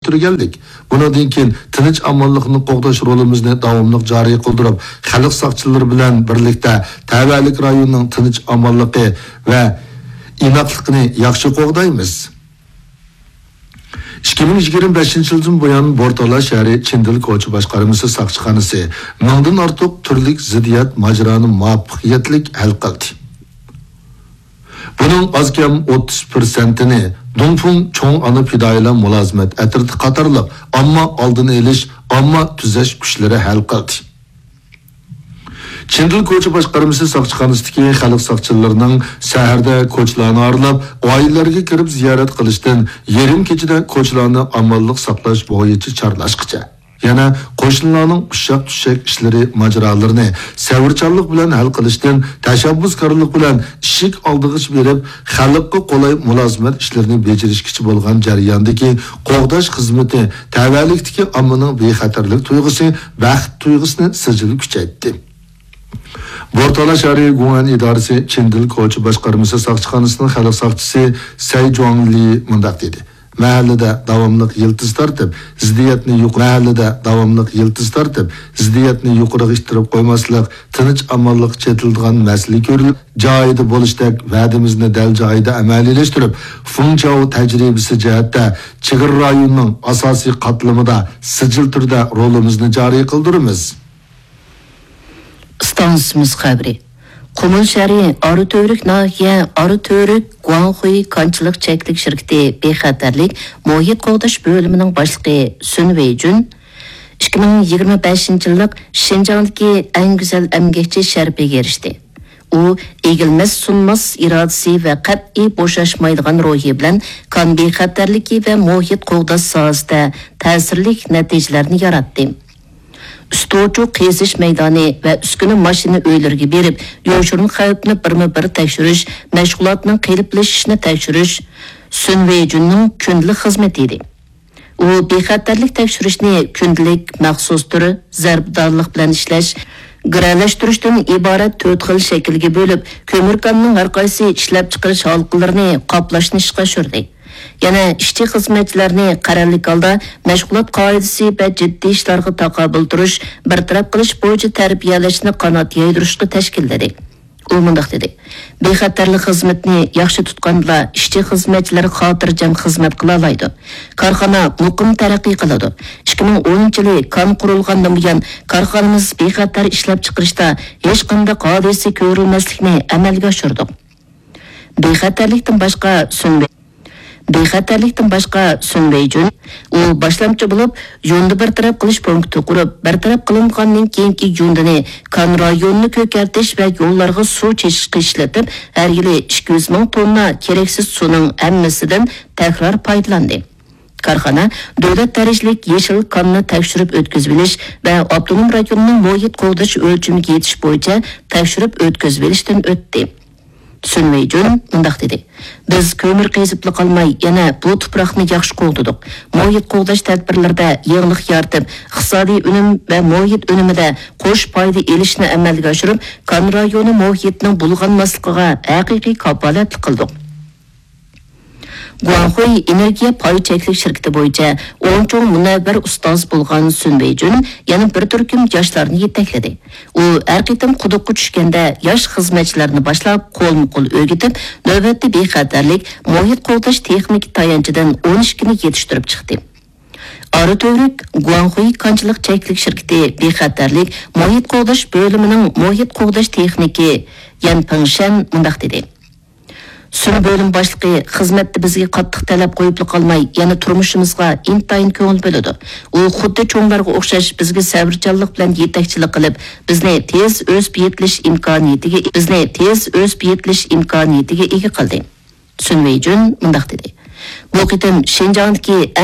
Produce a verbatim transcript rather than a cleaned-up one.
ko'targanlik. Bundan keyin tinch amonlikni qo'g'dash rolimizni davomli joriy qildirib, xalq saqchilari bilan birlikda tavallik rayonining tinch amonligi va inoqligini yaxshi qo'g'daymiz. ikki ming yigirma beshinchi yildan buyon Bortola shahri Chindil ko'cha boshqarmasi saqchixonasi mingdan ortiq turli ziddiyat majroni muvaffaqiyatli hal qildi. Bunun az kam o'ttiz prosentini Dongfung cho'ng ana fidoyilar mulozimat atridi qatorliq ammo oldini olish, ammo tuzash kuchlari hal qildi. Chindil ko'cha boshqarmasi saqchixonasidagi xalq saqchilarining shaharda ko'chalarni aralab, oilalarga kirib ziyorat qilishdan yarim kechada ko'chalarni amonlik saqlash bo'yicha chorlashqicha. Yana qo'shnilarning ushaq tushak ishlari majralarini savrchanlik bilan hal qilishdan tashabbuskorlik bilan ishik oldig'ich berib, xalqqa qulay mulozimat ishlarini bajarishkichi bo'lgan jarayondagi qo'g'dash xizmati tavallikdagi ommaning bexatarlik tuyg'usi, baxt tuyg'usini sijil kuchaytirdi. Bortola shahri Guan idorasi Chindil ko'cha boshqarmasi saqchixonasining xalq saqchisi Say Zhuangli mundaq dedi. Mahallada davomli yiltiz tortib, ziddiyatni yuqori mahallada davomli yiltiz tortib, ziddiyatni yuqoriga ishtirib qo'ymaslik, tinch amonlik chetildigan masala ko'rilib, joyida bo'lishdek va'dimizni dal joyida amaliyleştirib, Fungchao tajribasi jihatda chegara rayonining asosiy qatlamida sijil turda rolimizni joriy qildiramiz. Stansimiz xabari. Qumul shahri Arıtörük nahiye Arıtörük Guanghui kanchilik cheklik shirkati bexatarlik muhit qo'g'dash bo'limining boshlig'i Sun Weijun ikki ming yigirma beshinchi yillik Xinjiangdagi eng go'zal emgakchi sharpiga erishdi. U egilmas sunmas irodasi va qat'iy bo'shashmaydigan ruhi bilan kan bexatarligi va muhit qo'g'dash sohasida ta'sirli natijalarni yaratdi. Üstoçu qezish maydoni va uskuna mashina uylariga berib, yo'shirin xavfni birma-bir tekshirish, mashg'ulotning qilib-lashishini tekshirish Sun Weijunning kundalik xizmati edi. U bexatarlik tekshirishni kundalik maxsus turi, zarbdorlik bilan ishlash, gralashtirishdan iborat to'rt xil shaklga bo'lib, ko'mir konning har qaysi ishlab chiqarish halqalarini qoplashni ishga tushirdi. Yana ishchi xizmatchilarni qarorlik holda mashg'ulot qoidasi va jiddiy ishlarga taqobil turish, bartaraf qilish bo'yicha tarbiyalashni qanot yaydirishga tashkilladi. U mundaq dedi: "Bexatarlik xizmatni yaxshi tutganda ishchi xizmatchilar xotirjam xizmat qila oladi. Korxona muqim taraqqiy qiladi. ikki ming o'ninchi yili kon qurilgandan buyon korxonamiz bexatar ishlab chiqarishda hech qanday hodisa ko'rilmaslikni amalga oshirdik." Bexatarlikdan boshqa Sun Bexatarlikdan boshqa Sun Weijun u boshlamchi bo'lib, yo'lni bartaraf qilish punkti qurib, bartaraf qilingandan keyingi yo'lni kan rayonini ko'kartish va yo'llarga suv chechishga ishlatib, har yili ikki yuz ming tonna keraksiz suvning hammasidan takror foydalandi. Korxona davlat darajalik yeshil konni tekshirib o'tkazib olish va avtonom rayonning muhit qo'g'dash o'lchamiga yetish bo'yicha tekshirib o'tkazib olishdan o'tdi. Sun Weijun mundaq dedi: "Biz ko'mir qezibli qolmay, yana bu tuproqni yaxshi qo'g'didik. Muhit qo'g'dash tadbirlarida yig'liq yaratib, iqtisodiy unum va muhit unumida qo'sh foyda elishni amalga oshirib, kon rayoni muhitning bulg'anmasligiga haqiqiy kafolat qildik." Guanghui energiya pay cheklik shirkati bo'yicha o'n cho'ng munavvar ustoz bo'lgan Sun Weijun yana bir turkum yoshlarni yetakladi. U har qitim quduqqa tushganda yosh xizmatchilarni boshlab, qo'lma-qo'l o'rgatib, navbatda bexatarlik, muhit qo'g'dash texnik tayanchidan o'n ikkini yetishtirib chiqdi. Arıtörük Guanghui kanchilik cheklik shirkati bexatarlik, muhit qo'g'dash bo'limining muhit qo'g'dash texniki Yan Pingshan mundaq dedi: Sun bo'lim boshlig'i xizmatda bizga qattiq talab qo'yib qolmay, yana turmushimizga intayin ko'ngil bo'ladi. U xuddi cho'nglarga o'xshash bizga sabrchanlik bilan yetakchilik qilib, bizni tez o'sib yetilish imkoniyatiga, bizni tez o'sib yetilish imkoniyatiga ega qildi. Sun Weijun mundaq dedi: "Bu qitim Xinjiangdagi